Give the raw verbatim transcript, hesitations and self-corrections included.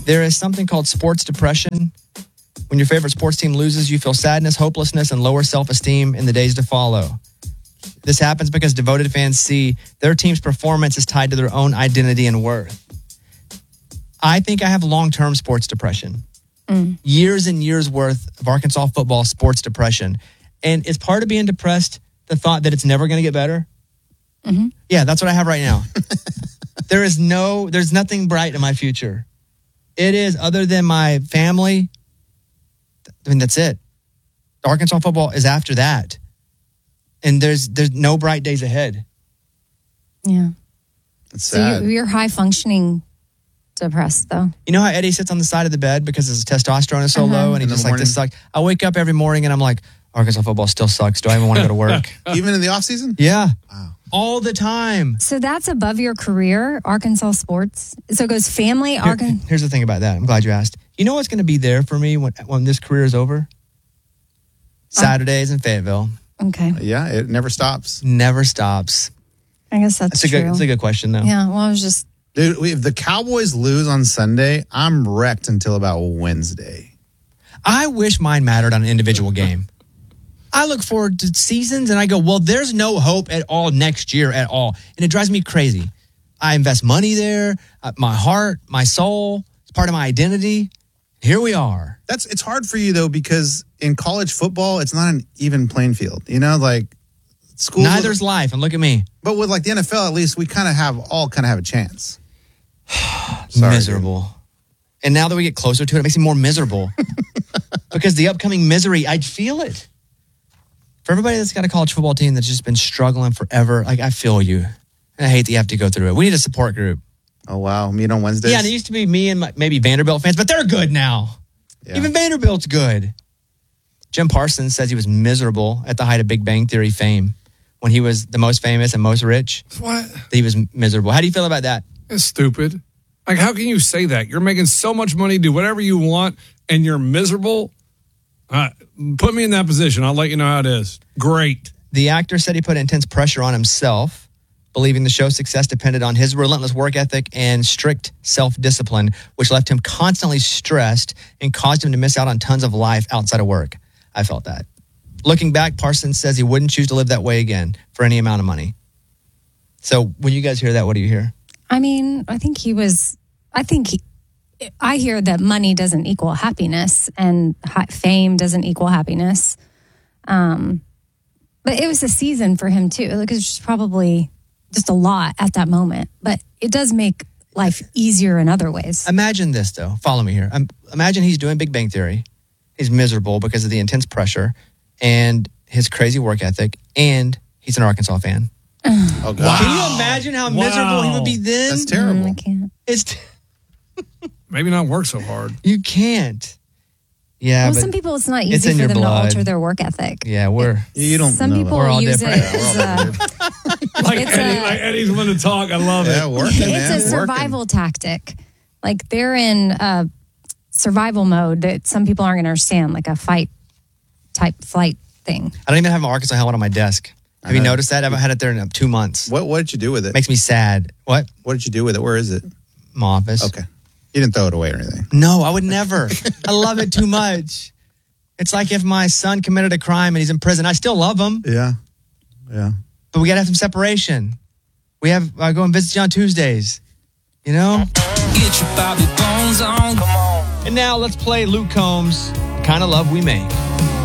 There is something called sports depression. When your favorite sports team loses, you feel sadness, hopelessness, and lower self-esteem in the days to follow. This happens because devoted fans see their team's performance is tied to their own identity and worth. I think I have long-term sports depression. Mm. Years and years worth of Arkansas football sports depression. And is part of being depressed the thought that it's never going to get better? Mm-hmm. Yeah, that's what I have right now. There is no, there's nothing bright in my future. It is, other than my family, I mean, that's it. Arkansas football is after that. And there's there's no bright days ahead. Yeah. It's so sad. You're, you're high functioning depressed, though. You know how Eddie sits on the side of the bed because his testosterone is so uh-huh. low, and he's just like, this sucks. I wake up every morning and I'm like, Arkansas football still sucks. Do I even want to go to work? Even in the off season? Yeah. Wow. All the time. So that's above your career, Arkansas sports. So it goes family, Here, Arkansas. Here's the thing about that. I'm glad you asked. You know what's going to be there for me when when this career is over? Saturdays in Fayetteville. Okay. Yeah, it never stops. Never stops. I guess that's, that's a true. good. That's a good question, though. Yeah. Well, I was just. Dude, if the Cowboys lose on Sunday, I'm wrecked until about Wednesday. I wish mine mattered on an individual game. I look forward to seasons and I go, well, there's no hope at all next year at all. And it drives me crazy. I invest money there, uh, my heart, my soul. It's part of my identity. Here we are. That's it's hard for you, though, because in college football, it's not an even playing field. You know, like schools. Neither's with, life. And look at me. But with like the N F L, at least we kind of have all kind of have a chance. Sorry, miserable. Dude. And now that we get closer to it, it makes me more miserable. Because the upcoming misery, I'd feel it. For everybody that's got a college football team that's just been struggling forever, like I feel you. And I hate that you have to go through it. We need a support group. Oh, wow. Meet on Wednesdays? Yeah, and it used to be me and my, maybe Vanderbilt fans, but they're good now. Yeah. Even Vanderbilt's good. Jim Parsons says he was miserable at the height of Big Bang Theory fame when he was the most famous and most rich. What? He was miserable. How do you feel about that? It's stupid. Like, how can you say that? You're making so much money, do whatever you want, and you're miserable? Uh, put me in that position. I'll let you know how it is. Great. The actor said he put intense pressure on himself, believing the show's success depended on his relentless work ethic and strict self-discipline, which left him constantly stressed and caused him to miss out on tons of life outside of work. I felt that. Looking back, Parsons says he wouldn't choose to live that way again for any amount of money. So when you guys hear that, what do you hear? I mean, I think he was, I think he, I hear that money doesn't equal happiness and fame doesn't equal happiness. Um, but it was a season for him too. Like, it was just probably just a lot at that moment, but it does make life easier in other ways. Imagine this though. Follow me here. Um, imagine he's doing Big Bang Theory. He's miserable because of the intense pressure and his crazy work ethic, and he's an Arkansas fan. Oh, God. Wow. Can you imagine how wow. miserable he would be then? That's terrible. Mm, I can't. It's t- Maybe not work so hard. You can't. Yeah, well, but some people, it's not it's easy in for your them blood. to alter their work ethic. Yeah, we're... You don't Some know people We're all use different. it as a... Like, It's Eddie, a- like Eddie's going to talk. I love Yeah, it. working, man. It's a survival Working. tactic. Like, they're in a survival mode that some people aren't going to understand, like a fight type flight thing. I don't even have an Arkansas helmet on my desk. Have I you know. noticed that? I haven't had it there in uh, two months. What What did you do with it? Makes me sad. What? What did you do with it? Where is it? My office. Okay. You didn't throw it away or anything. No, I would never. I love it too much. It's like if my son committed a crime and he's in prison. I still love him, Yeah. Yeah. but we got to have some separation. We have, I go and visit you on Tuesdays. You know? Get your Bobby Bones on. Come on. And now let's play Luke Combs, Kind of Love We Make.